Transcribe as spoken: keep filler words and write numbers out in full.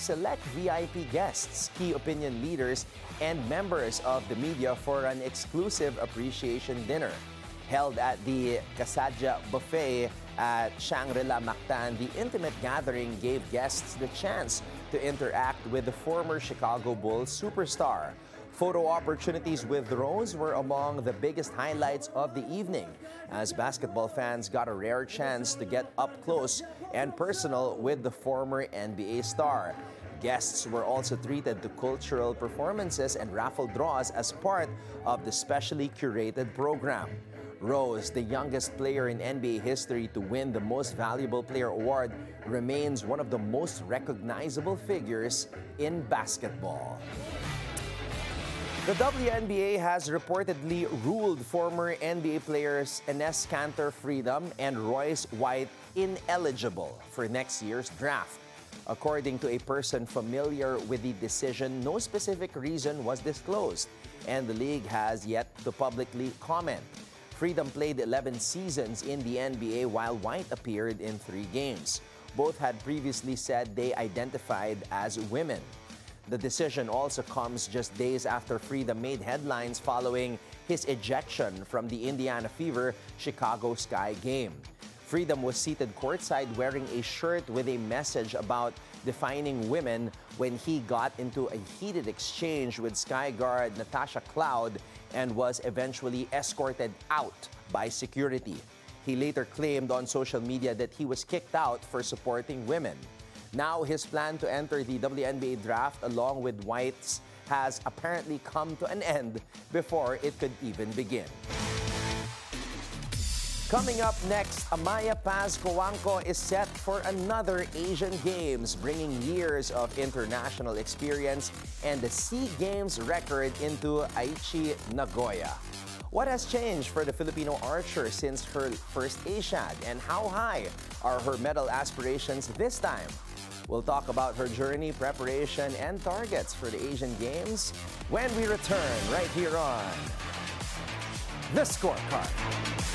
select V I P guests, key opinion leaders, and members of the media for an exclusive appreciation dinner. Held at the Kasadja Buffet at Shangri-La Mactan, the intimate gathering gave guests the chance to interact with the former Chicago Bulls superstar. Photo opportunities with Rose were among the biggest highlights of the evening, as basketball fans got a rare chance to get up close and personal with the former N B A star. Guests were also treated to cultural performances and raffle draws as part of the specially curated program. Rose, the youngest player in N B A history to win the Most Valuable Player award, remains one of the most recognizable figures in basketball. The W N B A has reportedly ruled former N B A players Enes Kanter Freedom and Royce White ineligible for next year's draft. According to a person familiar with the decision, no specific reason was disclosed, and the league has yet to publicly comment. Freedom played eleven seasons in the N B A while White appeared in three games. Both had previously said they identified as women. The decision also comes just days after Freedom made headlines following his ejection from the Indiana Fever Chicago Sky game. Freedom was seated courtside wearing a shirt with a message about defining women when he got into a heated exchange with Sky guard Natasha Cloud and was eventually escorted out by security. He later claimed on social media that he was kicked out for supporting women. Now his plan to enter the W N B A draft along with White's has apparently come to an end before it could even begin. Coming up next, Amaya Paz Cojuangco is set for another Asian Games, bringing years of international experience and the SEA Games record into Aichi, Nagoya. What has changed for the Filipino archer since her first Asiad, and how high are her medal aspirations this time? We'll talk about her journey, preparation, and targets for the Asian Games when we return right here on The Scorecard.